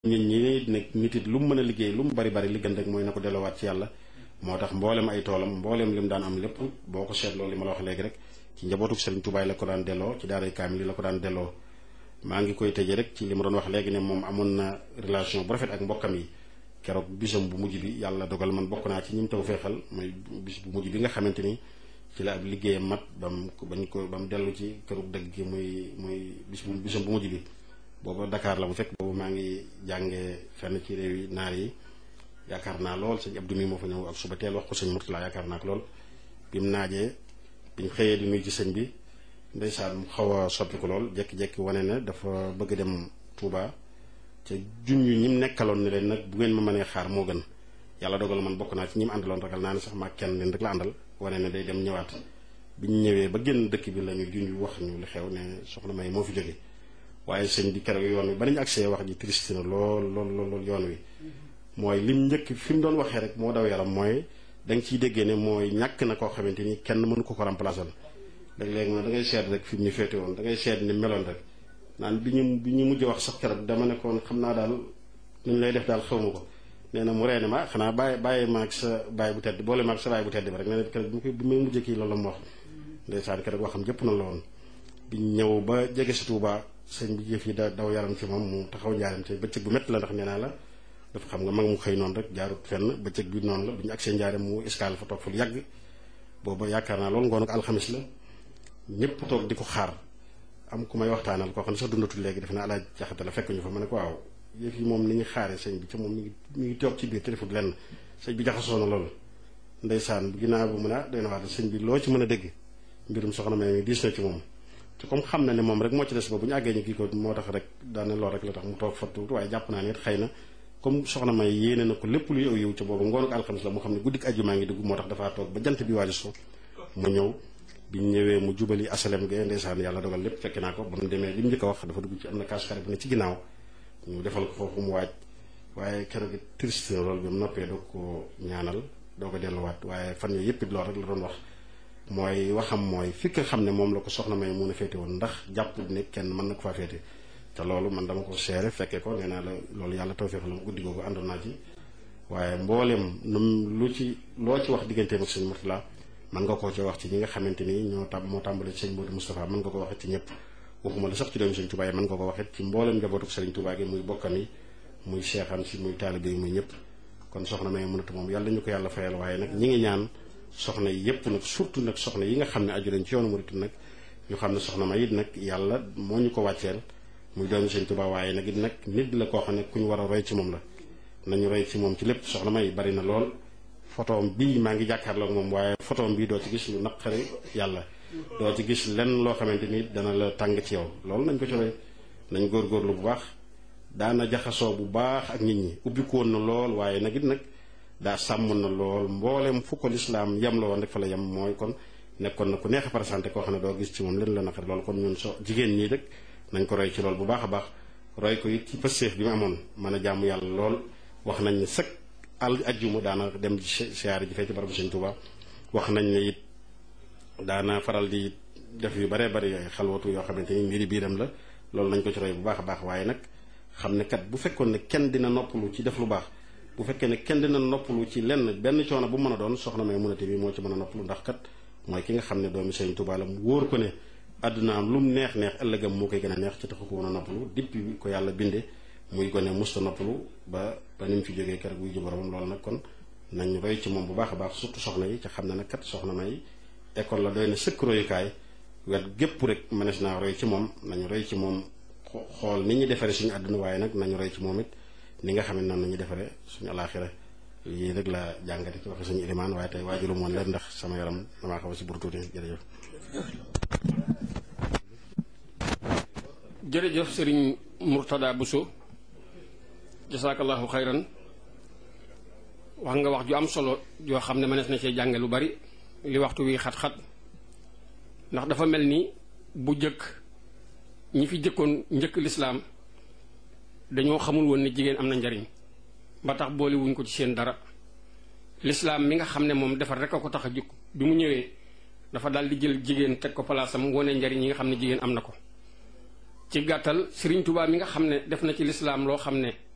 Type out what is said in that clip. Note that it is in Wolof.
nit ñi nag nit it lu mu mën a liggéey lu mu bari bari li gën rek mooy na ko delloowaat ci yàlla. moo tax mboolem ay toolam mboolem lim daan am lépp boo ko seetloo li ma la wax léegi rek ci njabootu Serigne Touba la ko daan delloo ci daaray kaamil la ko daan delloo. maa ngi koy tëjee rek ci li ma doon wax léegi ne moom amoon na relation bu rafet ak mbokkam yi keroog bisam bu mujj bi yàlla dogal man bokk naa ci ñim taw feexal mooy bis bu mujj bi nga xamante ni ci la ab liggéeyam mat ba mu dellu ci kërug dëgg gi muy bisam bu mujj bi. booba Dakar la bu fekk boobu maa ngi jàngee fenn ci réew yi naar yi yaakaar naa lool sëñ Abdou mi moo fa ñëw ak suba teel wax ko sëñ Mourtala yaakaar naa ko lool bi mu naajee biñ xëyee di nuyu ci sëñ bi ndeysaan mu xaw a soppi ko lool jékki-jékki wane ne dafa bëgg dem Touba ca junñu ñi mu nekkaloon ne leen nag bu ngeen ma mënee xaar moo gën yàlla dogal man bokk naa ci ñi mu àndaloon ragal naa ne sax maa kenn leen rek la àndal wane ne day dem ñëwaat biñ ñëwee ba génn dëkk bi la ñu junj wax ñu li xew ne soxna May moo fi jóge waaye sëñ bi keroog yoon wi ba nañu agsee wax ji triste na lool yoon wi mooy lim njëkk fi mu doon waxee rek moo daw yaram mooy da nga ciy déggee ne mooy ñàkk na koo xamante ni kenn mënu ko remplacer léeg-léeg da ngay seet rek fi mu ñu féete woon da ngay seet ni meloon rek naan bi ñu mujj wax sax keroog dama ne koon xam naa daal nu ñu lay def daal xaw ma ko nee na mu reene ma xanaa bàyyi maag sa baay bu tedd boole maag sa baay bu tedd ba rek nee na keroog bi muy mujjee kii loolu la mu wax ndeysaan keroog waxam jëpp na la woon biñ ñëw ba jege si Touba sëñ bi jëf yi daw yaram ci moom mu taxaw njaaram te bëccëg bu métti la ndax nee naa la dafa xam nga mag mu xëy noonu rek jaarut fenn bëccëg bi noonu la bi ñu agsee njaaram mu escale fa toog fa lu yàgg booba yaakaar naa loolu ngoon ak alxamis la ñëpp toog di ko xaar am ku may waxtaanal koo xam ne sax dundatul léegi def naa alaaj jaxate la fekk ñu fa ma ne ko waaw yëf yi moom ni ñu xaaree sëñ bi ca moom mi ngi toog ci biir te defut lenn sëñ bi jaxasoo na loolu ndeysaan ginnaaw bu mun a doy na waat sëñ bi loo ci mën a dégg mbirum soxna May diis na ci moom te comme xam na ne moom rek moo ci des ba bu ñu àggee ñu kii ko moo tax rek daane lool rek la tax mu toog fattu waaye jàpp naa ne xëy na comme soxna May yéene na ko lépp luy aw yiw ca boobu ngoonu ak alxamis la mu xam ne guddik àjjuma ngi dugg moo tax dafaa toog ba jant bi waaju so mu ñëw biñ ñëwee mu jubali asalem ga ndeysaan yàlla dogal lépp fekk naa ko ba mu demee li mu njëkk a wax dafa dugg ci am na kaas xare bu ne ci ginnaaw ñu defal ko foofu mu waaj waaye keroog triste na loolu bi mu noppee doo ko ñaanal doo ko delluwaat waaye fan yooyu yëpp it lool rek la doon wax mooy waxam mooy fi nga xam ne moom la ko soxna May mun a féete woon ndax jàpp ne kenn mën na ko faa féete te loolu man dama ko seere fekkee ko nee naa la loolu yàlla tawfeex la guddi googu àndoon naa ci waaye mboolem loo ci wax digganteem ak sëñ Mourtala mën nga koo ci wax ci ñi nga xamante ni moo tàmbale ci sëñ Modou Moustapha mën nga ko waxit ci ñëpp waxuma la sax ci doomu sëñ Touba yi mën nga ko waxit ci mboolem njabootu sëriñ Touba gi muy bokkam yi muy seexam si muy taalibe yi muy ñëpp kon soxna May mënatu moom yàlla ñu ko yàlla fayal waaye nag ñi ngi ñaan soxna yi yëpp nag surtout nag soxna yi nga xam ne aju nañ ci yoonu murit nag ñu xam ne soxna May it nag yàlla moo ñu ko wàcceel muy doomu sëñ Touba waaye nag it nag nit la koo xam ne ku ñu war a roy ci moom la nañu roy ci moom ci lépp soxna May bari na lool photoom bii maa ngi jàkkaarloo ak moom waaye photoom bii doo ci gis lu naqari yàlla doo ci gis lenn loo xamante ni dana la tàng ci yow loolu nañ ko ci roy nañ góorgóorlu bu baax daana jaxasoo bu baax ak nit ñi ubbiku woon na lool waaye nag it nag daa sàmm na lool mboolem fu ko lislaam yem la woon rek fa la yem mooy kon nekkoon na ku neex a présenté koo xam ne doo gis ci moom leen la naqari loolu kon ñun jigéen ñii rek nañ ko roy ci lool bu baax a baax roy ko it ci pësteef bi mu amoon mën a jaamu yàlla lool wax nañ ne sëkk ajjuma daana dem siyaare ji fee ci barabu sëñ Touba wax nañ ne it daana faral di def yu baree bari xalwatu yoo xamante ni mbiri biiram la loolu nañ ko ci roy bu baax a baax waaye nag xam ne kat bu fekkoon ne kenn dina noppalu ci def lu baax bu fekkee ne kenn dina noppalu ci lenn benn coono bu mën a doon soxna May munate bi moo ci mën a noppalu ndax kat mooy ki nga xam ne doomi sëñ Touba la mu wóor ko ne àdduna am lu mu neex ëllëgam moo koy gën a neex ci taxu ko woon a noppalu depuis ko yàlla binde muy gone musta noppalu ba ni mu fi jógee keroog wuy ji boromam loolu nag kon nañ roy ci moom bu baax a baax surtout soxna yi ca xam ne nag kat soxna May école la doy na sëkk royukaay wet gépp rek mënees naa roy ci moom nañu roy ci moom xool ni ñu defaree suñu àdduna waaye nag nañu roy ci moom it ni nga xam ne noonu nañu defaree suñu alaaxira yii rek la jàngate ci waxe suñu ilimaan waaye tey waajulu moon leen ndax sama yaram damaa xaw a si buru tuuti jërëjëf sëriñ Mourtada Bousso jasaakallahu xayran wax nga wax ju am solo joo xam ne mënees na cee jànge lu bari li waxtu wi xat-xat ndax dafa mel ni bu jëkk ñi fi jëkkoon njëkk lislaam dañoo xamul woon ni jigéen am na njariñ ba tax boole wuñ ko ci seen dara lislaam mi nga xam ne moom defar rek a ko tax a jukk bi mu ñëwee dafa daal di jël jigéen teg ko palaasam wone njariñ yi nga xam ne jigéen am na ko ci gàttal Sëriñ Tuubaa mi nga xam ne def na ci lislaam loo xam ne